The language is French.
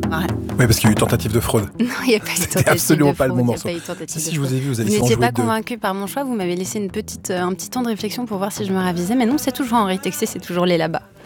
Ouais. Oui, parce qu'il y a eu tentative de fraude. Non, il n'y a pas eu C'était tentative absolument de pas le fraude, bon il y a morceau. pas eu tentative Si de je vous fraude. ai vu, vous avez Vous sans n'étiez jouer pas de... convaincu par mon choix, vous m'avez laissé un petit temps de réflexion pour voir si je me ravisais, mais non, c'est toujours Henri Texier, c'est toujours les là-bas.